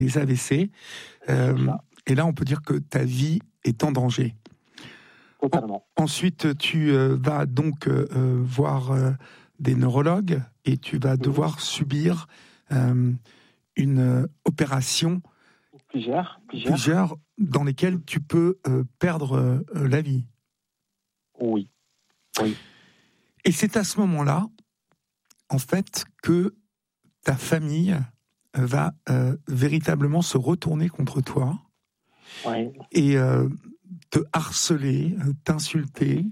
les AVC. Et là, on peut dire que ta vie est en danger. Totalement. Ensuite, tu vas donc voir des neurologues et tu vas devoir subir une opération. Plusieurs dans lesquelles tu peux perdre la vie. Oui. Et c'est à ce moment-là, en fait, que ta famille va véritablement se retourner contre toi et te harceler, t'insulter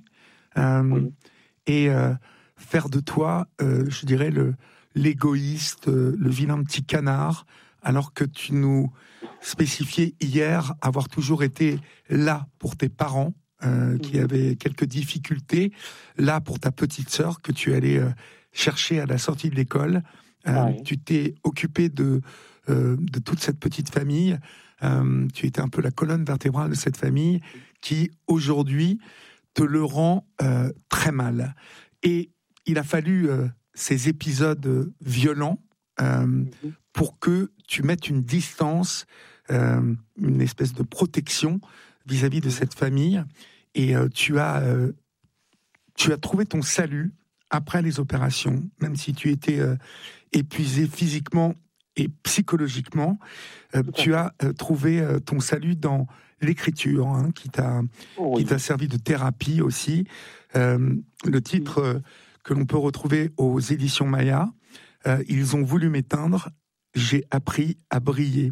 et faire de toi, je dirais, l'égoïste, le vilain petit canard, alors que tu nous spécifiais hier avoir toujours été là pour tes parents qui avaient quelques difficultés, là pour ta petite sœur que tu allais chercher à la sortie de l'école. Tu t'es occupé de toute cette petite famille. Tu étais un peu la colonne vertébrale de cette famille qui, aujourd'hui, te le rend très mal. Et il a fallu ces épisodes violents pour que tu mettes une distance, une espèce de protection vis-à-vis de cette famille. Et tu as trouvé ton salut après les opérations, même si tu étais épuisé physiquement et psychologiquement. Tu as trouvé ton salut dans l'écriture, qui t'a servi de thérapie aussi. Le titre que l'on peut retrouver aux éditions Maya, ils ont voulu m'éteindre, j'ai appris à briller.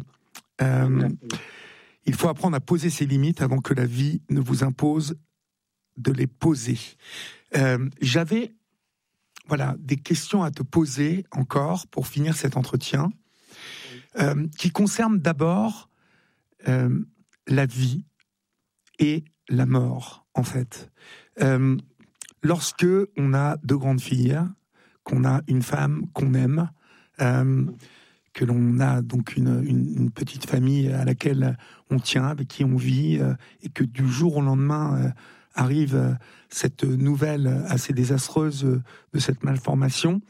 Il faut apprendre à poser ses limites avant que la vie ne vous impose de les poser. J'avais des questions à te poser encore pour finir cet entretien, qui concernent d'abord la vie et la mort, en fait. Lorsque on a deux grandes filles, qu'on a une femme qu'on aime, que l'on a donc une petite famille à laquelle on tient, avec qui on vit, et que du jour au lendemain arrive cette nouvelle assez désastreuse de cette malformation.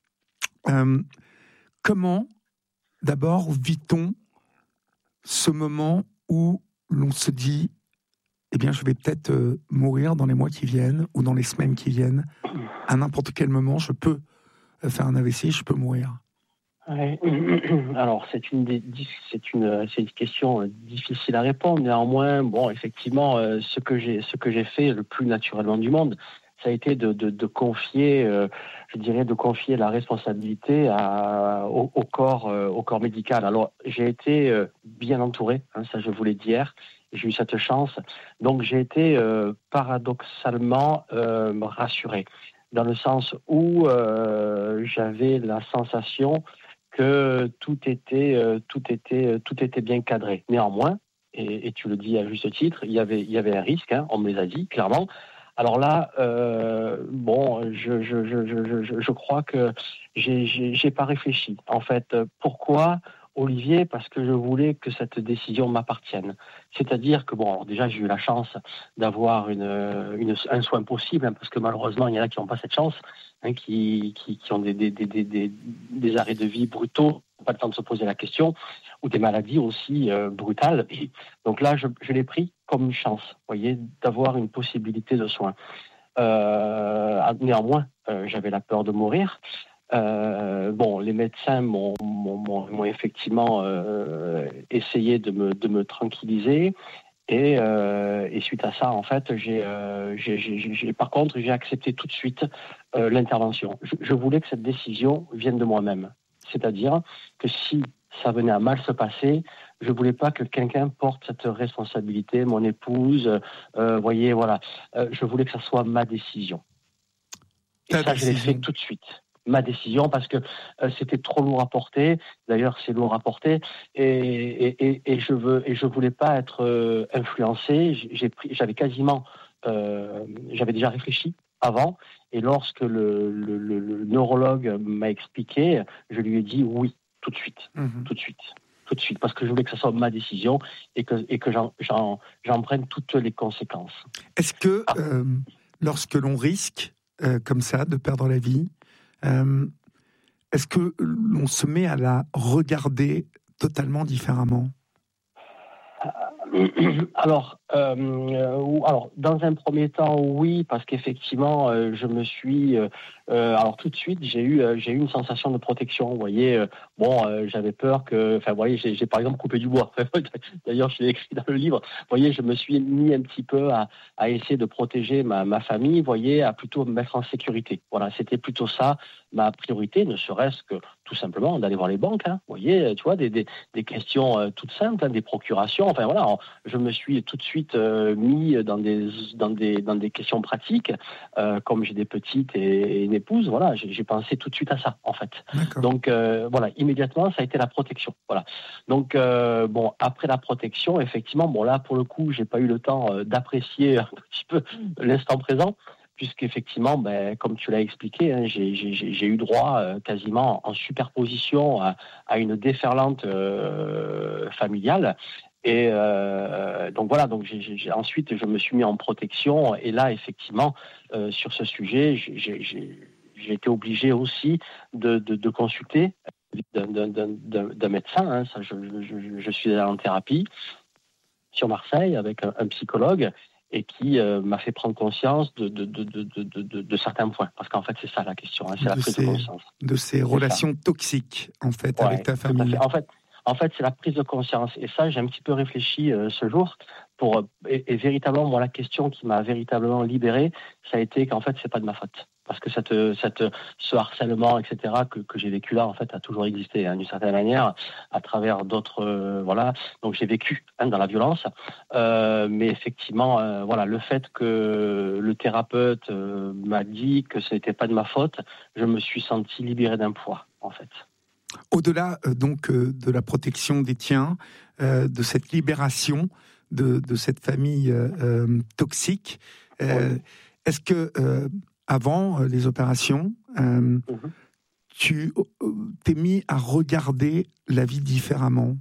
Comment, d'abord, vit-on ce moment où l'on se dit « je vais peut-être mourir dans les mois qui viennent ou dans les semaines qui viennent. À n'importe quel moment, je peux faire un AVC, je peux mourir. » Alors, c'est une question difficile à répondre. Néanmoins, effectivement, ce que j'ai fait le plus naturellement du monde, ça a été de confier, de confier la responsabilité au corps médical. Alors, j'ai été bien entouré, ça je vous l'ai dit hier. J'ai eu cette chance. Donc, j'ai été paradoxalement rassuré, dans le sens où j'avais la sensation que tout était bien cadré. Néanmoins, et tu le dis à juste titre, il y avait un risque, on me les a dit clairement. Alors là, je crois que j'ai pas réfléchi. En fait, pourquoi, Olivier? Parce que je voulais que cette décision m'appartienne. C'est-à-dire que déjà j'ai eu la chance d'avoir un soin possible, parce que malheureusement il y en a qui n'ont pas cette chance, qui ont des arrêts de vie brutaux, pas le temps de se poser la question, ou des maladies aussi brutales. Et donc là, je l'ai pris comme une chance, voyez, d'avoir une possibilité de soin. Néanmoins, j'avais la peur de mourir. Les médecins m'ont effectivement essayé de me tranquilliser. Et suite à ça, en fait, j'ai accepté tout de suite l'intervention. Je voulais que cette décision vienne de moi-même. C'est-à-dire que si ça venait à mal se passer, je ne voulais pas que quelqu'un porte cette responsabilité, mon épouse, je voulais que ça soit ma décision. Et ça, je l'ai fait tout de suite. Ma décision, parce que c'était trop lourd à porter. D'ailleurs, c'est lourd à porter, et je voulais pas être influencé. J'avais déjà réfléchi avant, et lorsque le neurologue m'a expliqué, je lui ai dit oui, tout de suite, parce que je voulais que ça soit ma décision et que j'en prenne toutes les conséquences. Est-ce que lorsque l'on risque comme ça de perdre la vie, est-ce que l'on se met à la regarder totalement différemment? Alors, dans un premier temps, oui, parce qu'effectivement, je me suis, alors tout de suite, j'ai eu une sensation de protection. Vous voyez, j'avais peur que, enfin, vous voyez, j'ai par exemple coupé du bois. D'ailleurs, je l'ai écrit dans le livre. Vous voyez, je me suis mis un petit peu à essayer de protéger ma famille. Vous voyez, à plutôt me mettre en sécurité. Voilà, c'était plutôt ça ma priorité, ne serait-ce que tout simplement d'aller voir les banques. Hein. Vous voyez, tu vois, des questions toutes simples, hein, des procurations. Enfin voilà. Je me suis tout de suite mis dans des questions pratiques, comme j'ai des petites et une épouse. Voilà, j'ai pensé tout de suite à ça en fait. D'accord. Donc voilà, immédiatement ça a été la protection. Voilà. Donc après la protection, effectivement, là pour le coup, j'ai pas eu le temps d'apprécier un petit peu l'instant présent. Puisqu'effectivement, comme tu l'as expliqué, hein, j'ai eu droit quasiment en superposition à une déferlante familiale. Et donc voilà, ensuite je me suis mis en protection. Et là, effectivement, sur ce sujet, j'ai été obligé aussi de consulter d'un médecin. Hein, ça, je suis allé en thérapie sur Marseille avec un psychologue. Et qui m'a fait prendre conscience de certains points. Parce qu'en fait, c'est ça la question, hein, c'est la prise de conscience. De ces relations toxiques, en fait, avec ta famille. En fait, c'est la prise de conscience. Et ça, j'ai un petit peu réfléchi ce jour. Et véritablement, moi, la question qui m'a véritablement libéré, ça a été qu'en fait, c'est pas de ma faute. Parce que ce harcèlement, etc., que j'ai vécu là, en fait, a toujours existé, hein, d'une certaine manière, à travers d'autres, voilà. Donc, j'ai vécu dans la violence. Mais effectivement, voilà, le fait que le thérapeute m'a dit que ce n'était pas de ma faute, je me suis senti libéré d'un poids, en fait. Au-delà de la protection des tiens, de cette libération de cette famille toxique, est-ce que avant les opérations, tu t'es mis à regarder la vie différemment?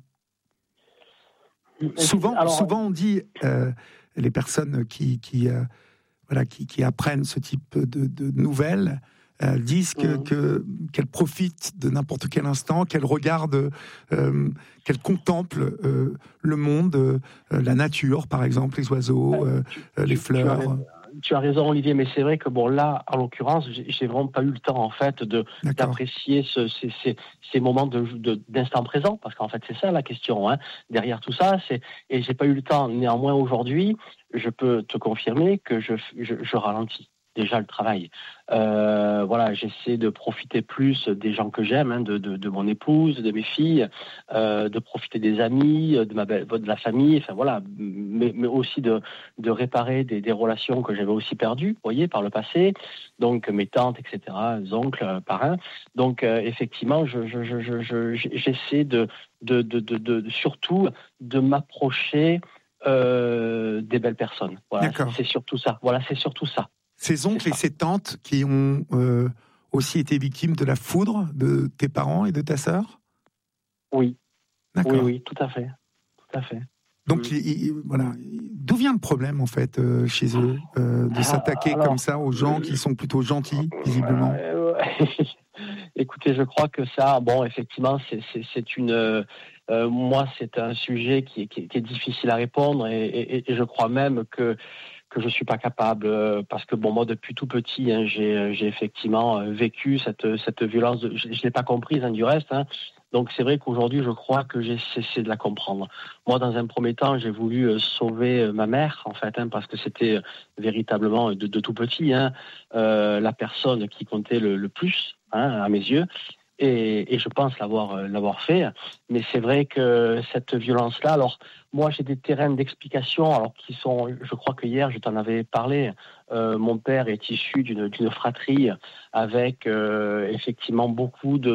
Souvent, on dit les personnes qui apprennent ce type de nouvelles disent qu'elles profitent de n'importe quel instant, qu'elles regardent, qu'elles contemplent le monde, la nature, par exemple, les oiseaux, les fleurs. Tu as raison, Olivier, mais c'est vrai que là, en l'occurrence, j'ai vraiment pas eu le temps, en fait, d'apprécier ces moments d'instant présent, parce qu'en fait, c'est ça la question, hein. Derrière tout ça, et j'ai pas eu le temps. Néanmoins, aujourd'hui, je peux te confirmer que je ralentis déjà le travail. Voilà, j'essaie de profiter plus des gens que j'aime, hein, de mon épouse, de mes filles, de profiter des amis, de la famille, enfin voilà, mais aussi de réparer des relations que j'avais aussi perdues, vous voyez, par le passé. Donc mes tantes, etc., oncles, parrains. Donc effectivement, j'essaie surtout de m'approcher des belles personnes. Voilà, c'est surtout ça. Voilà, c'est surtout ça. Ces oncles et ces tantes qui ont aussi été victimes de la foudre de tes parents et de ta sœur? Oui. D'accord. Oui, tout à fait. Tout à fait. Donc, voilà. D'où vient le problème, en fait, chez eux, de s'attaquer comme ça aux gens qui sont plutôt gentils, visiblement? Écoutez, je crois que ça, effectivement, c'est une... moi, c'est un sujet qui est difficile à répondre et je crois même que je suis pas capable parce que moi depuis tout petit hein, j'ai effectivement vécu cette violence je l'ai pas comprise du reste hein. Donc c'est vrai qu'aujourd'hui je crois que j'ai cessé de la comprendre. Moi dans un premier temps j'ai voulu sauver ma mère en fait hein, parce que c'était véritablement de tout petit hein, la personne qui comptait le plus hein, à mes yeux. Et je pense l'avoir fait. Mais c'est vrai que cette violence-là, alors moi j'ai des terrains d'explication, alors qui sont, je crois que hier je t'en avais parlé. Mon père est issu d'une fratrie avec effectivement beaucoup de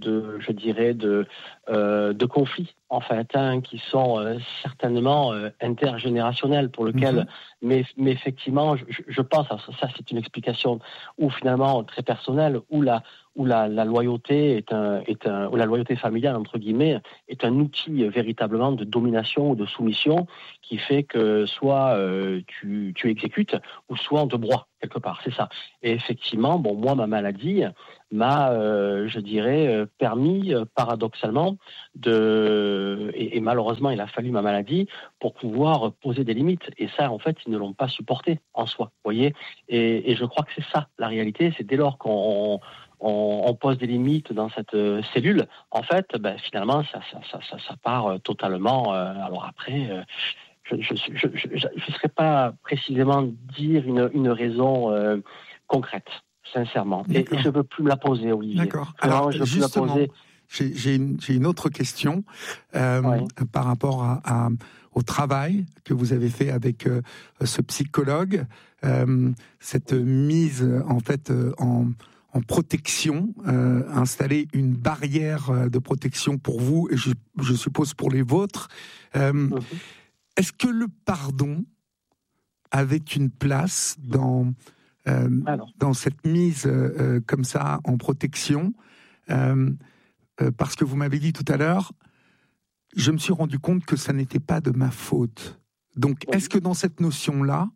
conflits en fait, hein, qui sont certainement intergénérationnels pour lequel, mais effectivement je pense, ça c'est une explication où finalement très personnelle où la loyauté ou la loyauté familiale entre guillemets est un outil véritablement de domination ou de soumission qui fait que soit tu exécutes ou soit on te broie quelque part, c'est ça. Et effectivement, bon, moi, ma maladie m'a, je dirais, permis, paradoxalement, et malheureusement, il a fallu ma maladie pour pouvoir poser des limites. Et ça, en fait, ils ne l'ont pas supporté en soi, vous voyez. Et je crois que c'est ça, la réalité, c'est dès lors qu'on pose des limites dans cette cellule, en fait, ben, finalement, ça part totalement. Alors après, je ne saurais pas précisément dire une raison concrète, sincèrement. Et je ne veux plus me la poser, Olivier. D'accord. Alors, justement, j'ai une autre question par rapport au travail que vous avez fait avec ce psychologue, cette mise en fait en protection, installer une barrière de protection pour vous et je suppose pour les vôtres. Est-ce que le pardon avait une place dans cette mise comme ça en protection parce que vous m'avez dit tout à l'heure, je me suis rendu compte que ça n'était pas de ma faute. Donc, est-ce que dans cette notion-là,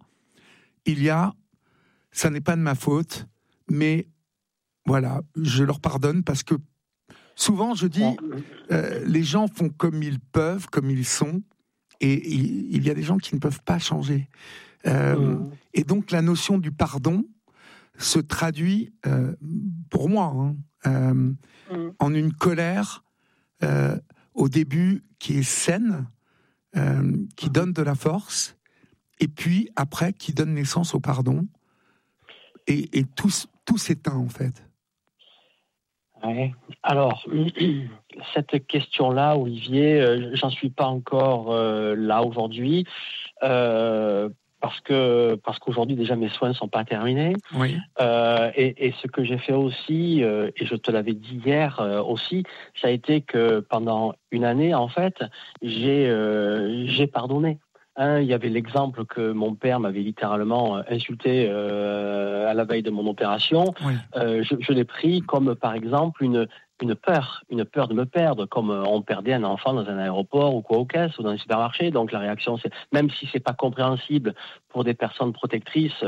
ça n'est pas de ma faute, mais voilà, je leur pardonne parce que souvent, je dis, les gens font comme ils peuvent, comme ils sont, et il y a des gens qui ne peuvent pas changer. Et donc, la notion du pardon se traduit, pour moi, en une colère au début qui est saine, qui donne de la force, et puis après qui donne naissance au pardon, et tout s'éteint en fait. Ouais. Alors, cette question-là, Olivier, j'en suis pas encore là aujourd'hui. Parce qu'aujourd'hui déjà mes soins ne sont pas terminés. Oui. Et ce que j'ai fait aussi, et je te l'avais dit hier aussi, ça a été que pendant une année, en fait, j'ai pardonné. Il y avait l'exemple que mon père m'avait littéralement insulté à la veille de mon opération. Oui. Je l'ai pris comme, par exemple, une peur de me perdre, comme on perdait un enfant dans un aéroport ou quoi aux caisses ou dans un supermarché. Donc la réaction, c'est, même si c'est pas compréhensible pour des personnes protectrices,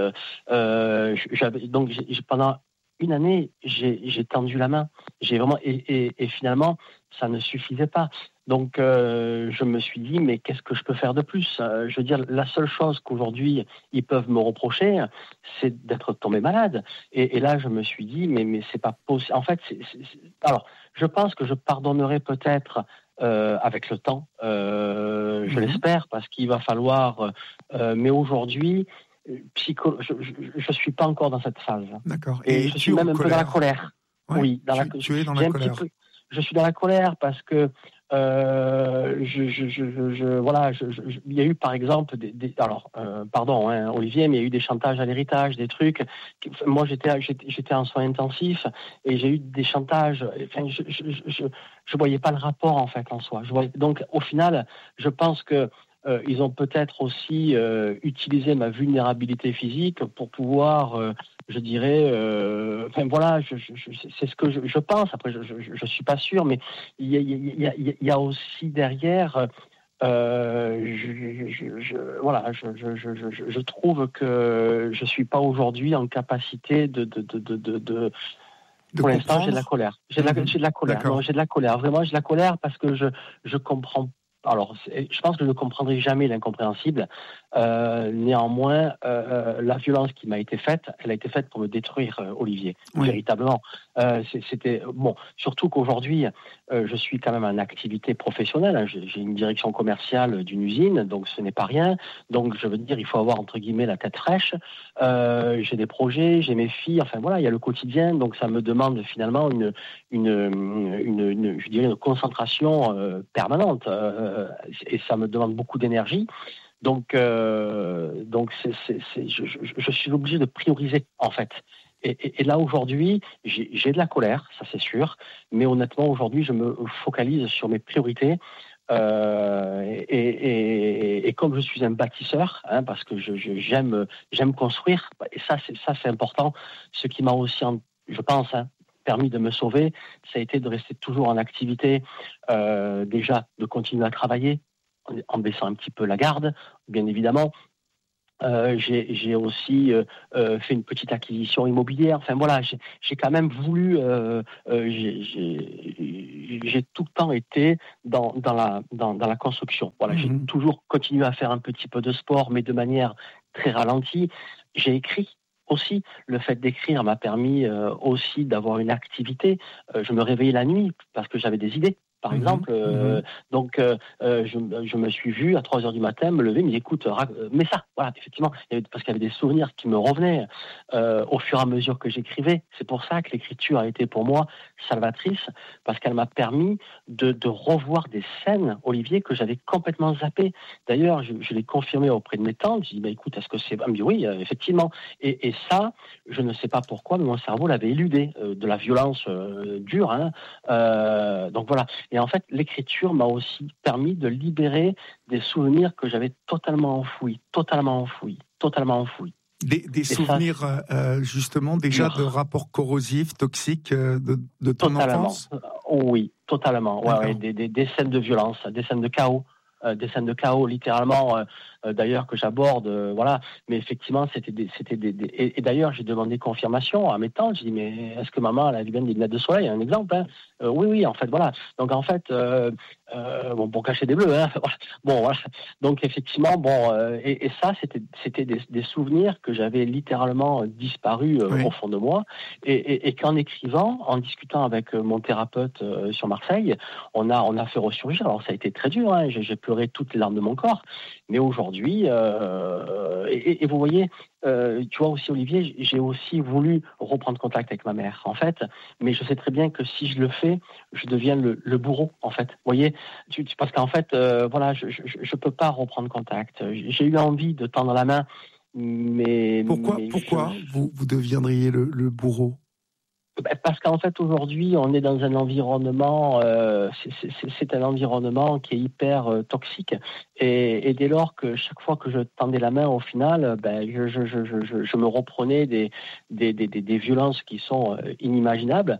pendant une année, j'ai tendu la main. J'ai vraiment et finalement, ça ne suffisait pas. Donc je me suis dit, mais qu'est-ce que je peux faire de plus ? Je veux dire, la seule chose qu'aujourd'hui ils peuvent me reprocher, c'est d'être tombé malade. Et là, je me suis dit, mais c'est pas possible. En fait, alors, je pense que je pardonnerai peut-être avec le temps, je l'espère, parce qu'il va falloir. Mais aujourd'hui, je suis pas encore dans cette phase. D'accord. Et je suis même un peu dans la colère. Ouais, oui, tu es dans la colère. Je suis dans la colère parce que il y a eu par exemple pardon Olivier, mais il y a eu des chantages à l'héritage, des trucs. Moi j'étais en soins intensifs et j'ai eu des chantages. Enfin, je voyais pas le rapport en fait en soi. Donc au final, je pense que ils ont peut-être aussi utilisé ma vulnérabilité physique pour pouvoir, je dirais, c'est ce que je pense. Après, je suis pas sûr, mais il y a aussi derrière. Je trouve que je suis pas aujourd'hui en capacité pour l'instant, j'ai de la colère. J'ai de la colère. Non, j'ai de la colère. Vraiment, j'ai de la colère parce que je comprends. Alors, je pense que je ne comprendrai jamais l'incompréhensible. Néanmoins, la violence qui m'a été faite, elle a été faite pour me détruire, Olivier, véritablement. C'était bon. Surtout qu'aujourd'hui, je suis quand même en activité professionnelle. J'ai une direction commerciale d'une usine, donc ce n'est pas rien. Donc, je veux dire, il faut avoir entre guillemets la tête fraîche. J'ai des projets, j'ai mes filles. Enfin voilà, il y a le quotidien. Donc, ça me demande finalement je dirais une concentration permanente. Et ça me demande beaucoup d'énergie. Donc je suis obligé de prioriser, en fait. Et là, aujourd'hui, j'ai de la colère, ça c'est sûr, mais honnêtement, aujourd'hui, je me focalise sur mes priorités. Et comme je suis un bâtisseur, parce que j'aime construire, et ça c'est important. Ce qui m'a aussi, je pense, permis de me sauver, ça a été de rester toujours en activité, déjà de continuer à travailler en baissant un petit peu la garde, bien évidemment, J'ai aussi fait une petite acquisition immobilière. Enfin voilà, j'ai quand même voulu. J'ai tout le temps été dans la construction. Voilà, j'ai toujours continué à faire un petit peu de sport, mais de manière très ralentie. J'ai écrit aussi. Le fait d'écrire m'a permis aussi d'avoir une activité. Je me réveillais la nuit parce que j'avais des idées. Par exemple, donc je me suis vu à 3h du matin me lever, me dire écoute, mets ça, voilà, effectivement, parce qu'il y avait des souvenirs qui me revenaient au fur et à mesure que j'écrivais. C'est pour ça que l'écriture a été pour moi salvatrice, parce qu'elle m'a permis de revoir des scènes, Olivier, que j'avais complètement zappées. D'ailleurs, je l'ai confirmé auprès de mes tantes. J'ai dit écoute, est-ce que c'est... Elle me dit oui, effectivement. Et ça, je ne sais pas pourquoi, mais mon cerveau l'avait éludé, de la violence dure. Donc voilà. Et en fait, l'écriture m'a aussi permis de libérer des souvenirs que j'avais totalement enfouis. Des souvenirs, justement, déjà de rapports corrosifs, toxiques de ton enfance ? Oui, totalement. Ouais, des scènes de violence, des scènes de chaos. Littéralement, d'ailleurs, que j'aborde, voilà. Mais effectivement, c'était des et d'ailleurs, j'ai demandé confirmation à mes tantes. J'ai dit, mais est-ce que maman, elle a bien des lunettes de soleil, un exemple, hein. Oui, en fait, voilà. Donc, en fait, bon, pour cacher des bleus, hein. Bon, voilà. Donc, effectivement, bon, et ça, c'était des souvenirs que j'avais littéralement disparus au fond de moi, et qu'en écrivant, en discutant avec mon thérapeute sur Marseille, on a fait ressurgir. Alors, ça a été très dur, hein. J'ai pleuré toutes les larmes de mon corps, mais aujourd'hui, et vous voyez, tu vois aussi, Olivier, j'ai aussi voulu reprendre contact avec ma mère, en fait, mais je sais très bien que si je le fais, je deviens le bourreau, en fait. Vous voyez, parce qu'en fait, voilà, je peux pas reprendre contact. J'ai eu envie de tendre la main, mais... Pourquoi vous deviendriez le bourreau ? Parce qu'en fait, aujourd'hui, on est dans un environnement, c'est un environnement qui est hyper toxique. Et dès lors que chaque fois que je tendais la main, au final, je me reprenais des violences qui sont inimaginables.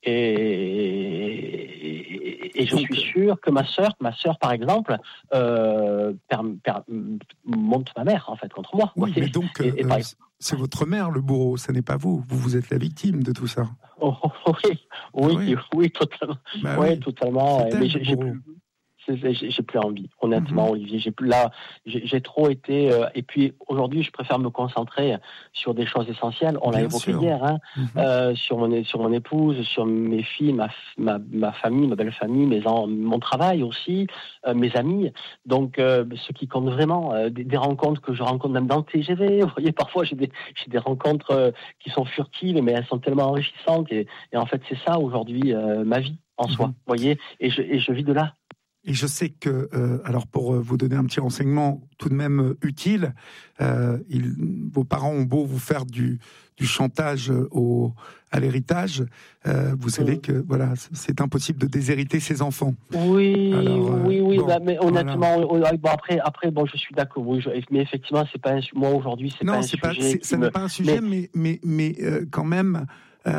Et je suis sûr que ma sœur, par exemple, monte ma mère, en fait, contre moi. Oui, mais donc, c'est votre mère le bourreau, ce n'est pas vous. Vous êtes la victime de tout ça. Oui, totalement. Oui, totalement. Mais j'ai plus envie, honnêtement, Olivier. J'ai trop été. Et puis aujourd'hui, je préfère me concentrer sur des choses essentielles. On l'a évoqué hier, hein, sur mon épouse, sur mes filles, ma famille, ma belle famille, mon travail aussi, mes amis. Donc, ce qui compte vraiment, des rencontres que je rencontre même dans le TGV. Vous voyez, parfois j'ai des rencontres qui sont furtives, mais elles sont tellement enrichissantes. Et en fait, c'est ça aujourd'hui ma vie en soi. Vous voyez, et je vis de là. Et je sais que, alors pour vous donner un petit renseignement tout de même utile, vos parents ont beau vous faire du chantage à l'héritage, vous savez que voilà, c'est impossible de déshériter ses enfants. Oui, mais honnêtement, voilà. Après, bon, je suis d'accord. Oui, mais effectivement, c'est pas moi aujourd'hui, c'est pas un sujet. Ça n'est pas un sujet, mais quand même,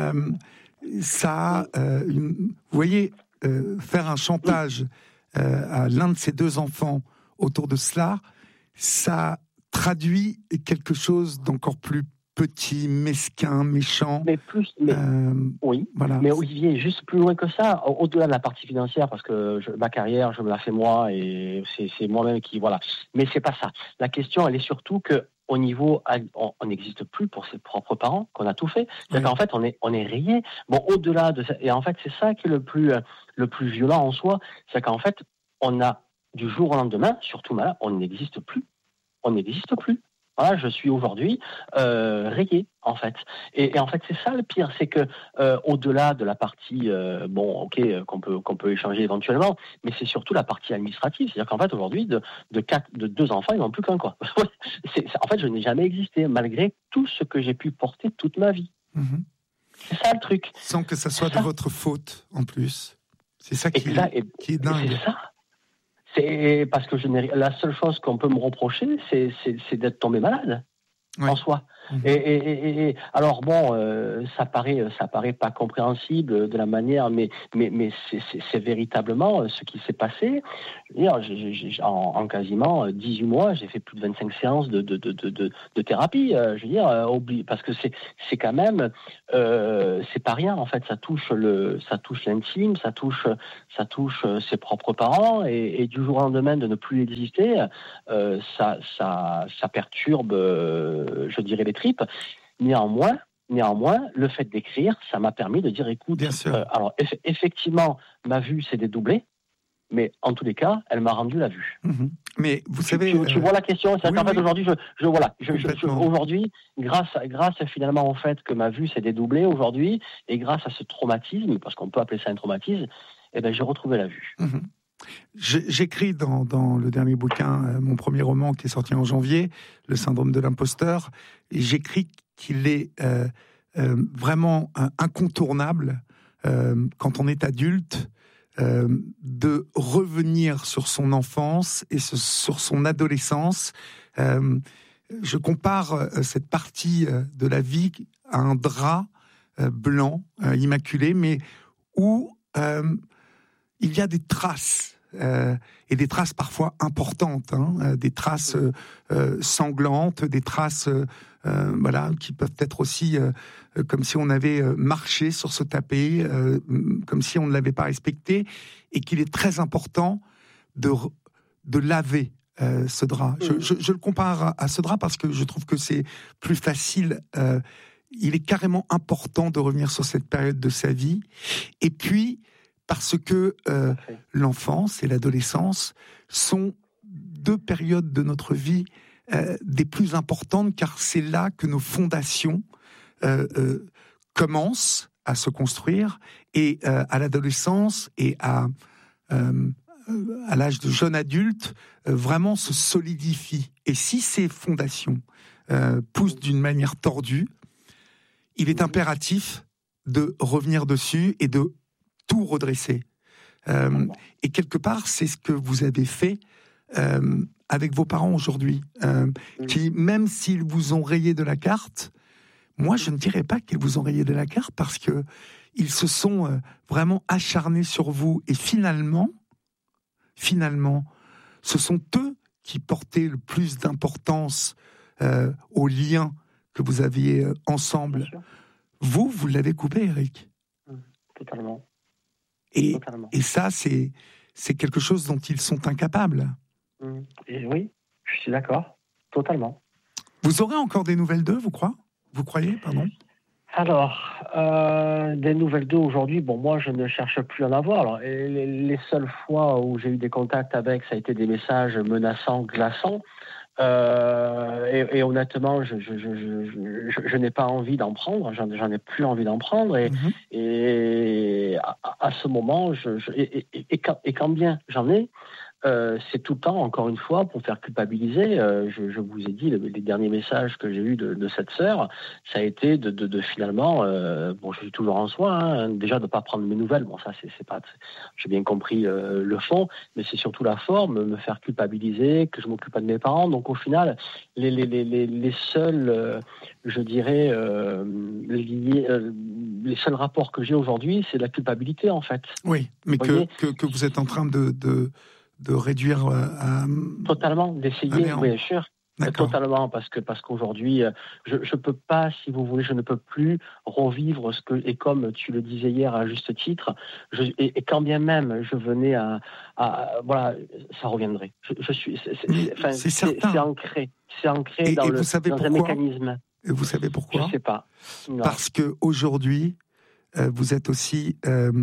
ça, vous voyez, faire un chantage. À l'un de ses deux enfants autour de cela, ça traduit quelque chose d'encore plus petit, mesquin, méchant. Oui, voilà. Mais Olivier, juste plus loin que ça, au-delà de la partie financière, parce que ma carrière, je me la fais moi, et c'est moi-même qui... Voilà. Mais c'est pas ça. La question, elle est surtout que au niveau, on n'existe plus pour ses propres parents, qu'on a tout fait. C'est-à-dire qu'en fait, on est rayé. Bon, au-delà de ça, et en fait, c'est ça qui est le plus violent en soi, c'est qu'en fait, on a du jour au lendemain, surtout là, on n'existe plus. Voilà, je suis aujourd'hui rayé, en fait. Et en fait, c'est ça le pire, c'est que au-delà de la partie, qu'on peut échanger éventuellement, mais c'est surtout la partie administrative. C'est-à-dire qu'en fait, aujourd'hui, de deux enfants, il n'en a plus qu'un, quoi. En fait, je n'ai jamais existé, malgré tout ce que j'ai pu porter toute ma vie. C'est ça le truc. Sans que ça soit de votre faute, en plus. C'est ça qui est dingue. C'est ça. C'est parce que la seule chose qu'on peut me reprocher, c'est d'être tombé malade en soi. Et alors bon, ça paraît pas compréhensible de la manière, mais c'est véritablement ce qui s'est passé. En quasiment 18 mois, j'ai fait plus de 25 séances de thérapie. Je veux dire, parce que c'est quand même, c'est pas rien en fait. Ça touche l'intime, ça touche ses propres parents, et du jour au lendemain de ne plus exister, ça perturbe, je dirais, les tripes. Néanmoins, le fait d'écrire, ça m'a permis de dire, écoute, alors effectivement, ma vue s'est dédoublée, mais en tous les cas, elle m'a rendu la vue. Mais vous savez, tu vois la question, c'est qu'en fait aujourd'hui, aujourd'hui, grâce finalement au fait que ma vue s'est dédoublée aujourd'hui, et grâce à ce traumatisme, parce qu'on peut appeler ça un traumatisme, j'ai retrouvé la vue. J'écris dans le dernier bouquin, mon premier roman qui est sorti en janvier, Le syndrome de l'imposteur, et j'écris qu'il est vraiment incontournable quand on est adulte de revenir sur son enfance et sur son adolescence. Je compare cette partie de la vie à un drap blanc, immaculé, mais où il y a des traces, et des traces parfois importantes, des traces sanglantes, des traces qui peuvent être aussi comme si on avait marché sur ce tapis, comme si on ne l'avait pas respecté, et qu'il est très important de laver ce drap. Je le compare à ce drap parce que je trouve que c'est plus facile. Il est carrément important de revenir sur cette période de sa vie, et puis parce que l'enfance et l'adolescence sont deux périodes de notre vie des plus importantes, car c'est là que nos fondations commencent à se construire, et à l'adolescence et à l'âge de jeune adulte, vraiment se solidifient. Et si ces fondations poussent d'une manière tordue, il est impératif de revenir dessus et de tout redresser. Et quelque part, c'est ce que vous avez fait avec vos parents aujourd'hui, qui, même s'ils vous ont rayé de la carte, moi je ne dirais pas qu'ils vous ont rayé de la carte, parce que ils se sont vraiment acharnés sur vous, et finalement, ce sont eux qui portaient le plus d'importance au lien que vous aviez ensemble. Vous l'avez coupé, Eric. Totalement. Et ça, c'est quelque chose dont ils sont incapables. Et oui, je suis d'accord, totalement. Vous aurez encore des nouvelles d'eux, vous croyez, pardon ? Alors, des nouvelles d'eux aujourd'hui, moi je ne cherche plus à en avoir. Alors, les seules fois où j'ai eu des contacts avec, ça a été des messages menaçants, glaçants. Et honnêtement, je n'ai pas envie d'en prendre, j'en ai plus envie d'en prendre, et à ce moment, quand bien j'en ai, c'est tout le temps, encore une fois, pour faire culpabiliser. Je vous ai dit, les derniers messages que j'ai eus de cette sœur, ça a été de finalement, je suis toujours en soin, déjà de ne pas prendre mes nouvelles, ça c'est pas, j'ai bien compris le fond, mais c'est surtout la forme, me faire culpabiliser, que je m'occupe pas de mes parents. Donc au final, les seuls, je dirais, les seuls rapports que j'ai aujourd'hui, c'est la culpabilité en fait. Oui, mais que vous êtes en train de réduire totalement, d'essayer, oui, bien sûr. Totalement, parce qu'aujourd'hui, je peux pas, si vous voulez, je ne peux plus revivre et comme tu le disais hier à juste titre, et quand bien même je venais à ça reviendrait. C'est certain. C'est ancré dans un mécanisme. Et vous savez pourquoi ? Je sais pas. Non. Parce que aujourd'hui, vous êtes aussi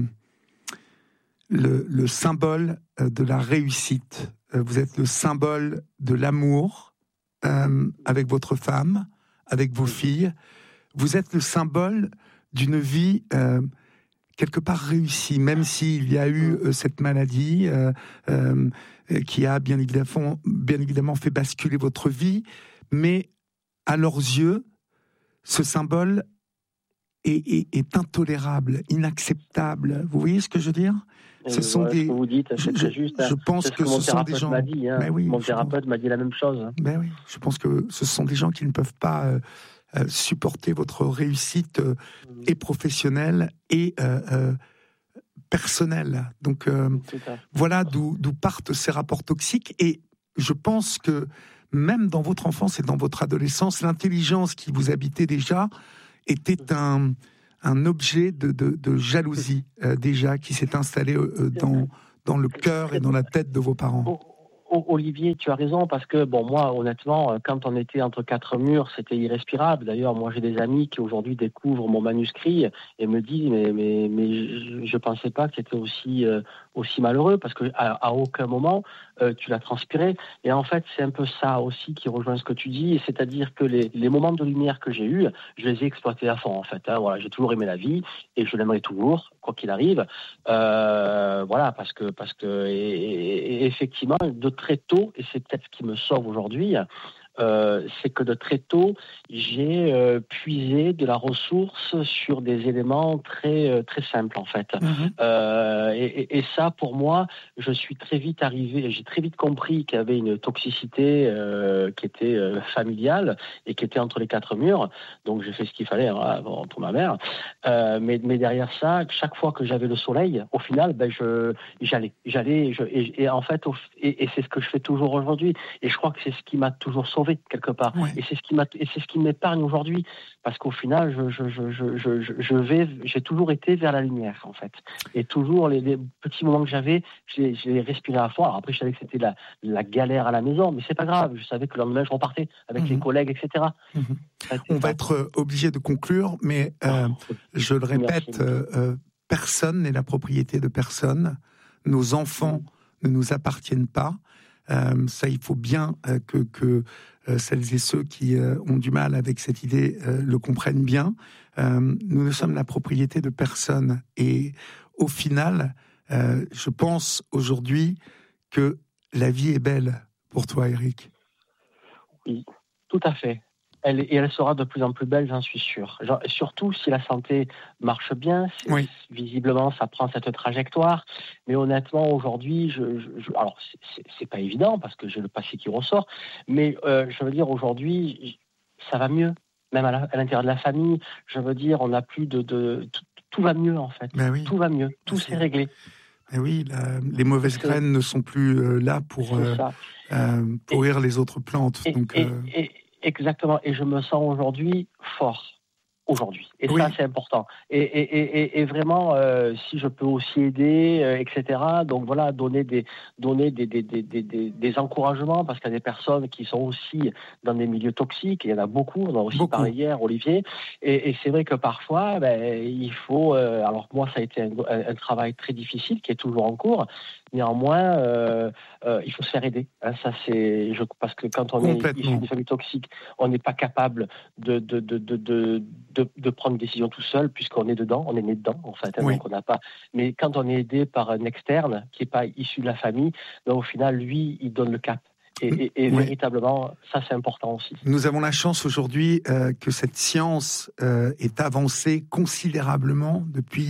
le symbole de la réussite. Vous êtes le symbole de l'amour avec votre femme, avec vos filles. Vous êtes le symbole d'une vie quelque part réussie, même s'il y a eu cette maladie qui a bien évidemment fait basculer votre vie, mais à leurs yeux, ce symbole est intolérable, inacceptable. Vous voyez ce que je veux dire ? Ce sont ce que vous dites, c'est très juste. Je pense que ce sont des gens. M'a dit, oui, mon thérapeute m'a dit la même chose. Oui, je pense que ce sont des gens qui ne peuvent pas supporter votre réussite et professionnelle et personnelle. Donc voilà d'où partent ces rapports toxiques. Et je pense que même dans votre enfance et dans votre adolescence, l'intelligence qui vous habitait déjà était un objet de jalousie déjà qui s'est installé dans le cœur et dans la tête de vos parents. Olivier, tu as raison, parce que, bon, moi, honnêtement, quand on était entre quatre murs, c'était irrespirable. D'ailleurs, moi, j'ai des amis qui aujourd'hui découvrent mon manuscrit et me disent, mais je pensais pas que c'était aussi malheureux, parce que à aucun moment, tu l'as transpiré. Et en fait, c'est un peu ça aussi qui rejoint ce que tu dis, c'est-à-dire que les moments de lumière que j'ai eus, je les ai exploités à fond, en fait. Hein, voilà, j'ai toujours aimé la vie et je l'aimerai toujours, quoi qu'il arrive. Voilà, parce que et effectivement, de très tôt, et c'est peut-être ce qui me sauve aujourd'hui, c'est que de très tôt, j'ai puisé de la ressource sur des éléments très simples, en fait. Et ça, pour moi, je suis très vite arrivé, j'ai très vite compris qu'il y avait une toxicité qui était familiale et qui était entre les quatre murs. Donc, j'ai fait ce qu'il fallait pour ma mère. Mais derrière ça, chaque fois que j'avais le soleil, au final, j'allais. Et en fait, et c'est ce que je fais toujours aujourd'hui. Et je crois que c'est ce qui m'a toujours sauvé quelque part. Ouais. Et c'est ce qui m'épargne aujourd'hui, parce qu'au final, j'ai toujours été vers la lumière, en fait. Et toujours les petits moments que j'avais, je les respirais à fond. Alors après, je savais que c'était la galère à la maison, mais c'est pas grave. Je savais que le lendemain, je repartais avec les collègues, etc. On va être obligé de conclure, mais je le répète, personne n'est la propriété de personne. Nos enfants ne nous appartiennent pas. Ça, il faut bien que celles et ceux qui ont du mal avec cette idée le comprennent bien. Nous ne sommes la propriété de personne. Et au final, je pense aujourd'hui que la vie est belle pour toi, Eric. Oui, tout à fait. Elle sera de plus en plus belle, j'en suis sûr. Surtout si la santé marche bien, visiblement ça prend cette trajectoire. Mais honnêtement, aujourd'hui, alors c'est pas évident parce que j'ai le passé qui ressort, mais je veux dire aujourd'hui, ça va mieux, même à l'intérieur de la famille. Je veux dire, on n'a plus tout va mieux en fait. Ben oui. Tout va mieux, tout s'est réglé. Et oui, les mauvaises graines ne sont plus là pour pourrir les autres plantes. Exactement, et je me sens aujourd'hui fort. Aujourd'hui. Et ça, c'est important. Et vraiment, si je peux aussi aider, etc. Donc voilà, donner des encouragements, parce qu'il y a des personnes qui sont aussi dans des milieux toxiques. Il y en a beaucoup. On a aussi parlé hier, Olivier. Et c'est vrai que parfois, il faut. Alors moi, ça a été un travail très difficile qui est toujours en cours. Néanmoins, il faut se faire aider. Hein, ça, parce que quand on est issu d'une famille toxique, on n'est pas capable de prendre une décision tout seul, puisqu'on est dedans, on est né dedans, en fait. Hein, donc on n'a pas. Mais quand on est aidé par un externe qui n'est pas issu de la famille, au final, lui, il donne le cap. Et véritablement, ça, c'est important aussi. Nous avons la chance aujourd'hui que cette science est avancée considérablement depuis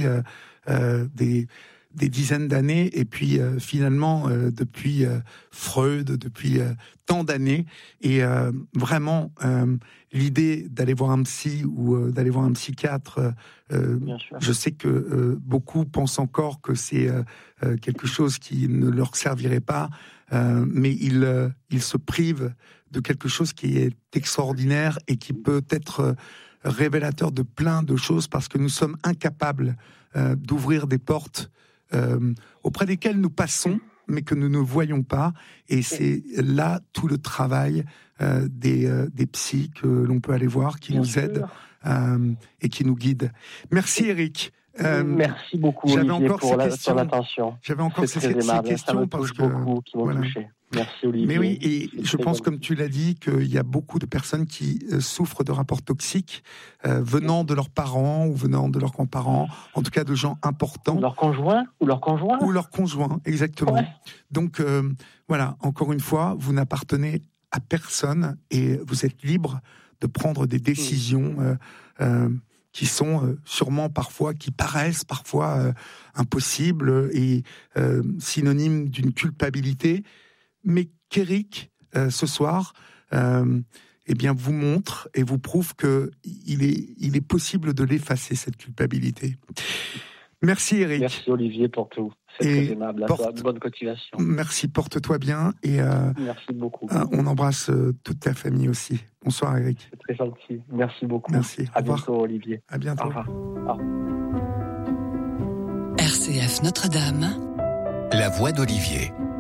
des dizaines d'années, et puis finalement depuis Freud, depuis tant d'années, et vraiment l'idée d'aller voir un psy ou d'aller voir un psychiatre, je sais que beaucoup pensent encore que c'est quelque chose qui ne leur servirait pas, mais ils se privent de quelque chose qui est extraordinaire et qui peut être révélateur de plein de choses, parce que nous sommes incapables d'ouvrir des portes auprès desquels nous passons, mais que nous ne voyons pas. Et c'est là tout le travail des psys que l'on peut aller voir, qui nous aident et qui nous guident. Merci Eric. Merci beaucoup Olivier pour ton attention. J'avais encore ces questions parce que beaucoup qui m'ont touché. Merci Olivier. Mais oui, et je pense, comme tu l'as dit, qu'il y a beaucoup de personnes qui souffrent de rapports toxiques venant de leurs parents ou venant de leurs grands-parents, en tout cas de gens importants. Leur conjoint ou leur conjoint. Ou leur conjoint, exactement. Ouais. Donc voilà, encore une fois, vous n'appartenez à personne et vous êtes libre de prendre des décisions qui sont sûrement parfois, qui paraissent parfois impossibles et synonymes d'une culpabilité, mais qu'Eric, ce soir, eh bien, vous montre et vous prouve que il est possible de l'effacer, cette culpabilité. Merci Eric. Merci Olivier pour tout. C'est très aimable. À toi, bonne continuation. Merci, porte-toi bien. Et merci beaucoup. On embrasse toute ta famille aussi. Bonsoir Eric. C'est très gentil. Merci beaucoup. Merci. À bientôt Olivier. À bientôt. Au revoir. Au revoir. RCF Notre-Dame. La voix d'Olivier.